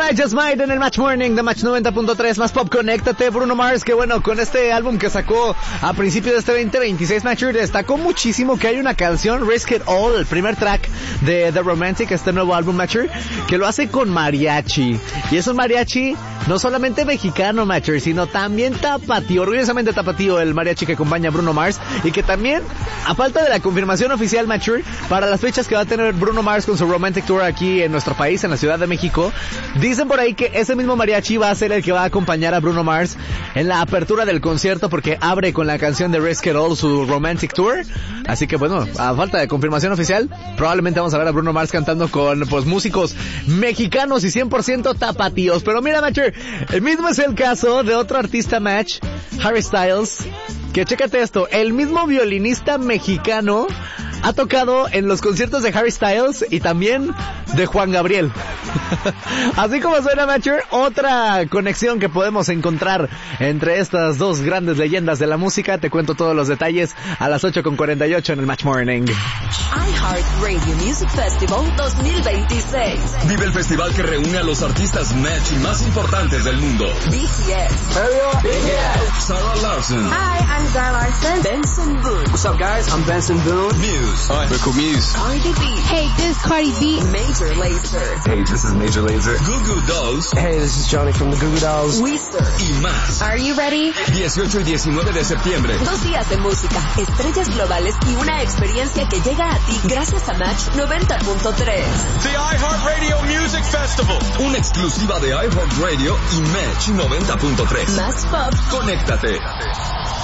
Just Might en el Match Morning de Match 90.3, más pop, conéctate. Bruno Mars, que bueno, con este álbum que sacó a principios de este 2026, Matcher, destacó muchísimo que hay una canción, Risk It All, el primer track de The Romantic, este nuevo álbum, Matcher, que lo hace con mariachi. Y es un mariachi no solamente mexicano, Matcher, sino también tapatío, orgullosamente tapatío, el mariachi que acompaña a Bruno Mars, y que también, a falta de la confirmación oficial, Matcher, para las fechas que va a tener Bruno Mars con su Romantic Tour aquí en nuestro país, en la Ciudad de México, dicen por ahí que ese mismo mariachi va a ser el que va a acompañar a Bruno Mars en la apertura del concierto, porque abre con la canción de Risk It All su Romantic Tour. Así que bueno, a falta de confirmación oficial, probablemente vamos a ver a Bruno Mars cantando con pues músicos mexicanos y 100% tapatíos. Pero mira, Matcher, el mismo es el caso de otro artista, Match, Harry Styles, que chécate esto, el mismo violinista mexicano ha tocado en los conciertos de Harry Styles y también de Juan Gabriel. Así como suena, Matcher, otra conexión que podemos encontrar entre estas dos grandes leyendas de la música. Te cuento todos los detalles a las 8:48 en el Match Morning. iHeart Radio Music Festival 2026. Vive el festival que reúne a los artistas Match y más importantes del mundo. BTS. BTS. Sarah Larson. Hi, I'm Zara Larson. Benson Boone. What's up, guys? I'm Benson Boone. Muse. Hi, we're cool Muse. Cardi B. Hey, this is Cardi B. Major Lazer. Hey, this is Major Lazer. Goo Goo Dolls. Hey, this is Johnny from the Goo Goo Dolls. Weezer. Y más. Are you ready? 18 y 19 de septiembre. 2 días de música, estrellas globales y una experiencia que llega a ti gracias a Match 90.3. The iHeartRadio Music Festival. Una exclusiva de iHeartRadio y Match 90.3. Más pop. Conéctate.